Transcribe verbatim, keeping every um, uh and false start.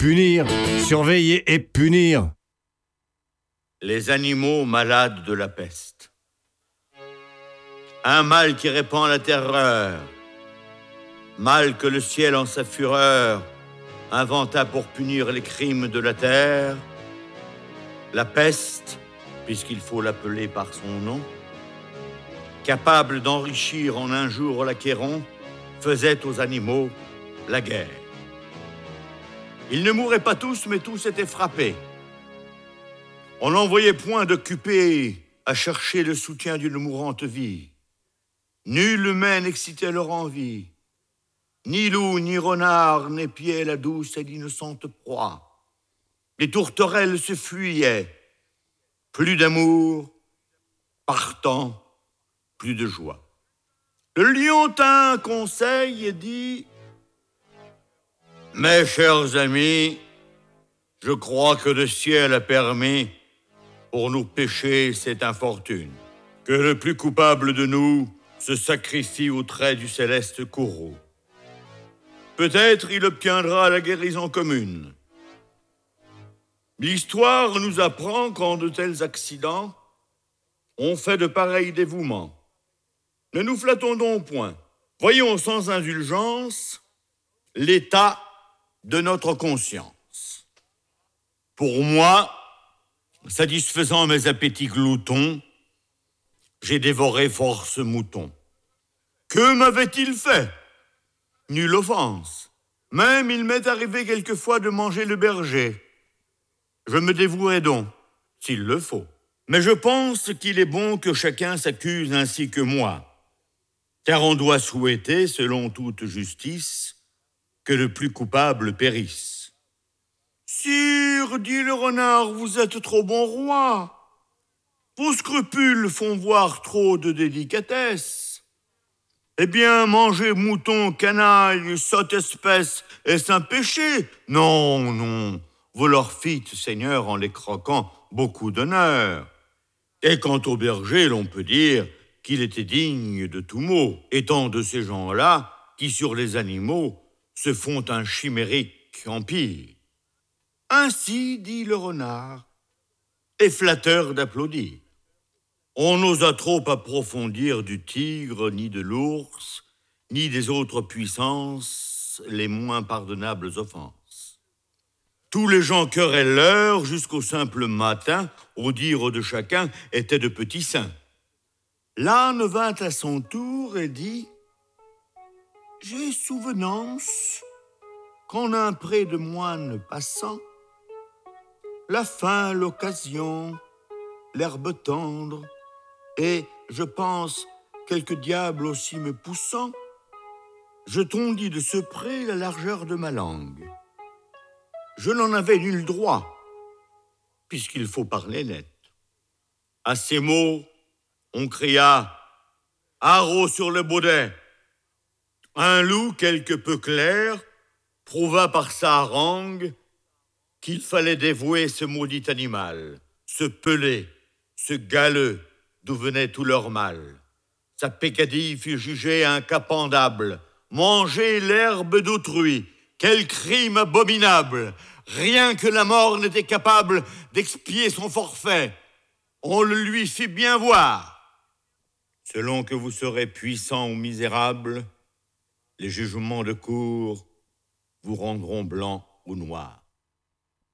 punir, surveiller et punir. Les animaux malades de la peste. Un mal qui répand la terreur. Mal que le ciel en sa fureur inventa pour punir les crimes de la terre. La peste, puisqu'il faut l'appeler par son nom, capable d'enrichir en un jour l'acquéron, faisait aux animaux la guerre. Ils ne mouraient pas tous, mais tous étaient frappés. On n'envoyait point d'occupés à chercher le soutien d'une mourante vie. Nul humain n'excitait leur envie. Ni loup, ni renard n'épiaient la douce et l'innocente proie. Les tourterelles se fuyaient. Plus d'amour, partant, plus de joie. Le lion tint un conseil et dit: « Mes chers amis, je crois que le ciel a permis pour nous pécher cette infortune, que le plus coupable de nous se sacrifie au trait du céleste courroux. Peut-être il obtiendra la guérison commune. L'histoire nous apprend qu'en de tels accidents, on fait de pareils dévouements. Ne nous flattons donc point. Voyons sans indulgence l'état de notre conscience. Pour moi, satisfaisant mes appétits gloutons, j'ai dévoré force moutons. Que m'avait-il fait? Nulle offense. Même il m'est arrivé quelquefois de manger le berger. Je me dévouerai donc, s'il le faut. Mais je pense qu'il est bon que chacun s'accuse ainsi que moi, car on doit souhaiter, selon toute justice, que le plus coupable périsse. « Sire, dit le renard, vous êtes trop bon roi. Vos scrupules font voir trop de délicatesse. Eh bien, manger mouton, canaille, sotte espèce, est-ce un péché? Non, non, vous leur fîtes, Seigneur, en les croquant, beaucoup d'honneur. Et quant au berger, l'on peut dire qu'il était digne de tout mot, étant de ces gens-là qui, sur les animaux, se font un chimérique empire. Ainsi, dit le renard, est flatteur d'applaudir. On n'osa trop approfondir du tigre, ni de l'ours, ni des autres puissances, les moins pardonnables offenses. Tous les gens querelleurs, jusqu'au simple matin, au dire de chacun, étaient de petits saints. L'âne vint à son tour et dit: « J'ai souvenance qu'en un pré de moines passant, la faim, l'occasion, l'herbe tendre, et, je pense, quelques diables aussi me poussant, je tondis de ce pré la largeur de ma langue. Je n'en avais nul droit, puisqu'il faut parler net. À ces mots, on cria « Haro sur le baudet !» Un loup quelque peu clair prouva par sa harangue qu'il fallait dévouer ce maudit animal, ce pelé, ce galeux, d'où venait tout leur mal. Sa peccadille fut jugée incapendable. Manger l'herbe d'autrui, quel crime abominable! Rien que la mort n'était capable d'expier son forfait. On le lui fit bien voir. Selon que vous serez puissant ou misérable, les jugements de cour vous rendront blanc ou noir.